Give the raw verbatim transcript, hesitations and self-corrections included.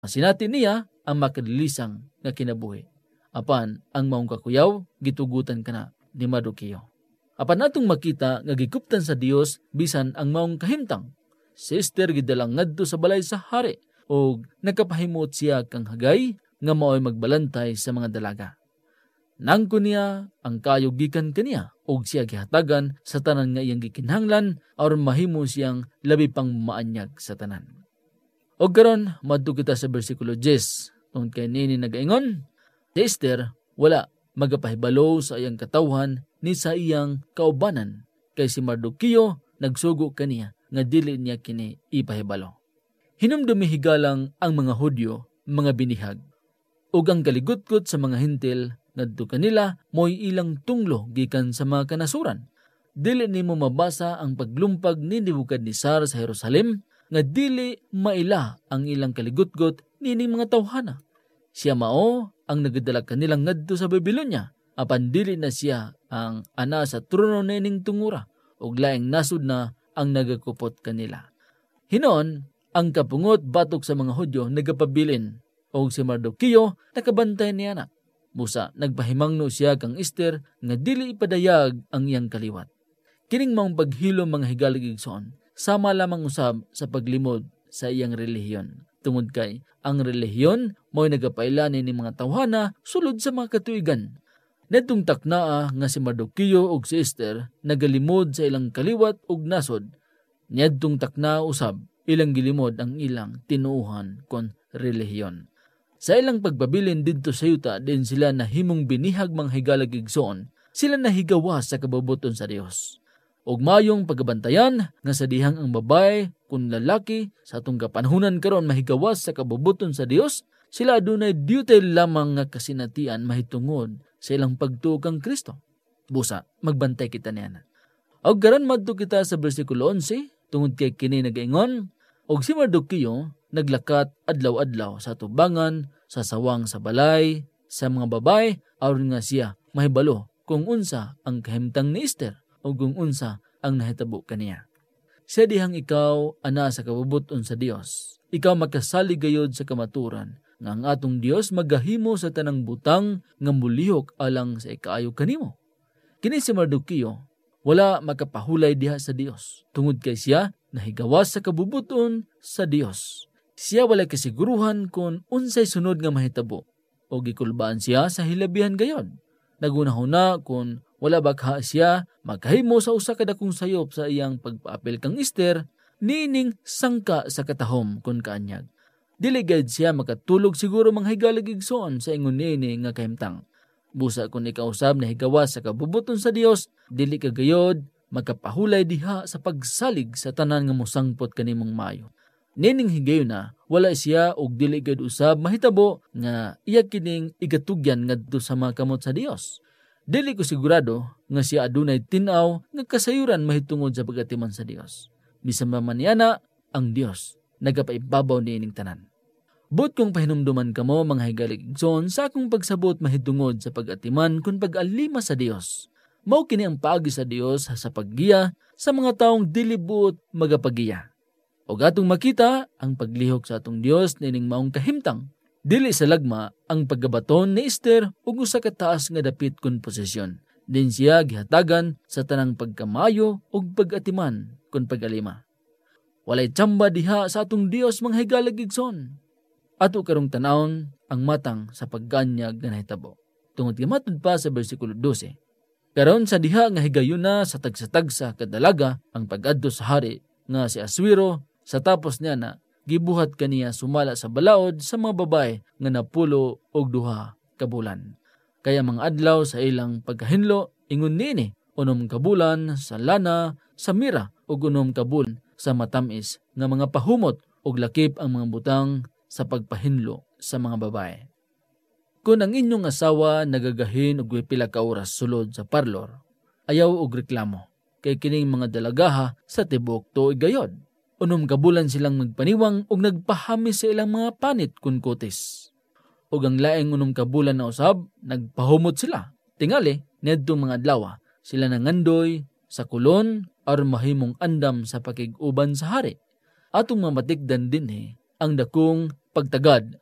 Sinati niya ang makadilisang nga kinabuhi. Apan ang maong kakuyaw gitugutan kana ni Mardoqueo. Apan natong makita nga gikuptan sa Dios bisan ang maong kahimtang. Si Esther gidalang ngadto sa balay sa hari o nakapahimot siya kang hagay nga mao'y magbalantay sa mga dalaga. Nangko niya ang kayog gikan kaniya og siya gihatagan sa tanan nga iyang gikinhanglan aron mahimo siyang labi pang maanyag sa tanan. Og karon madto kita sa bersikulo ten tungod kay nini nagaingon, si Esther wala magapahibalo sa iyang katawhan ni sa iyang kaubanan kay si Mardoqueo nagsugo kaniya nga dili niya kini ipahibalo. Hinumdumi higalang ang mga Hudyo mga binihag ug ang kaligutkot sa mga hintil ngadto kanila mo'y ilang tunglo gikan sa mga kanasuran. Dili nimo mabasa ang paglumpag ni Nebukadnesar sa Jerusalem nga dili maila ang ilang kaligutgot nining mga tawhana. Siya mao ang nagadala kanilang ngadto sa Babylonia, apan dili na siya ang ana sa trono nining tungura ug laing nasud na ang nagakupot kanila. Hinon ang kapungot batok sa mga Hudyo nagapabilin og si Mardoqueo nakabantay niya na. Musa nagpahimangno siya kang Esther nga dili ipadayag ang iyang kaliwat. Kining maong paghilom mga higalig-igsoon sama lamang usab sa paglimod sa iyang relihiyon. Tungod kay ang relihiyon mo'y nagapailanin ni mga tawhana sulod sa mga katuigan. Netong taknaa nga si Mardoqueo ug si Esther nagalimod sa ilang kaliwat ug nasod. Niadtong taknaa usab ilang gilimod ang ilang tinuuhan kon relihiyon. Sa ilang pagpabilin didto sa yuta din sila nahimong binihag mga higalag-igsoon, sila nahigawas sa kabubuton sa Dios. Og mayong pagabantayan nga sa dihang ang babae kun lalaki sa atong kapanhunan karon mahigawas sa kabubuton sa Dios, sila adunay duty lamang nga kasinatian mahitungod sa ilang pagtuo kang Kristo. Busa, magbantay kita niana. Og karon madto kita sa bersikulo eleven tungod kay kini nagaingon, og si Mardoqueo naglakat adlaw-adlaw sa tubangan, sa sawang sa balay, sa mga babae, aron nga siya mahibalo kung unsa ang kahimtang ni Esther o kung unsa ang nahitabo kaniya. Sa dihang ikaw ana sa kabubuton sa Dios, ikaw makasalig gayod sa kamaturan nga ang atong Dios magahimo sa tanang butang nga mulihok alang sa ikaayo kanimo. Kini si Mardoqueo wala makapahulay diha sa Dios tungod kay siya nahigawas sa kabubuton sa Dios. Siya walay kasiguruhan kung unsay sunod nga mahitabo o gikulbaan siya sa hilabihan gayon. Nagunahuna kung wala bakha siya magkahimo sa usa ka dakong sayop sa iyang pagpaapil kang Esther nining sangka sa katahom kun kaanyag. Dili gayud siya makatulog siguro mga higalig-igsoon sa ingon nini nga kahimtang. Busa kung ikaw usab nahigawas sa kabubuton sa Dios, dili ka gayod magkapahulay diha sa pagsalig sa tanan nga mosangpot kanimong maayo. Nining higayon na wala siya og dili gayud usab mahitabo nga iya kining igatugyan ngadto sa mga kamot sa Dios. Dili ko sigurado nga siya adunay tin-aw nga kasayuran mahitungod sa pagatiman sa Dios. Bisan man niana ang Dios nagapaibabaw niining tanan. But kung pahinumduman kamo mga higalig-igsoon sa akong pagsabot mahitungod sa pag-atiman kung pag-alima sa Dios, mao kini ang paagi sa Dios sa paggiya sa mga taong dili buot magapagiya. O atong makita ang paglihok sa atong Dios nining maong kahimtang. Dili sa lagma ang paggabaton ni Esther ug usa ka taas nga dapit kun posisyon. Din siya gihatagan sa tanang pagkamayo ug pag-atiman kun pag-alima. Walay tsamba diha sa atong Dios mga higalig-igsoon. Ato karong tanawon ang matang sa pagganyag nga nahitabo. Tungod kay matud pa sa bersikulo twelve. Karon sa diha nga higayon na sa tagsa-tagsa kadalaga ang pag-adto sa hari nga si Aswiro. Sa tapos niya na, gibuhat kaniya sumala sa balaod sa mga babae nga napulo og duha ka bulan. Kaya mga adlaw sa ilang pagkahinlo, ingon nini, unom ka bulan sa lana, sa mira, ug unom ka bulan sa matamis nga mga pahumot ug lakip ang mga butang sa pagpahinlo sa mga babae. Kung ang inyong asawa nagagahin og pila ka oras sulod sa parlor, ayaw og reklamo, kay kining mga dalagaha sa tibok tuig gayod. Unom ka bulan silang magpaniwang ug nagpahami sa ilang mga panit kun kutis. Ug ang laing unom ka bulan na usab, nagpahumot sila. Tingali, niadtong mga adlaw, sila nangandoy sa kulon aron mahimong andam sa pakig-uban sa hari. Atong mamatikdan dinhi ang dakong pagtagad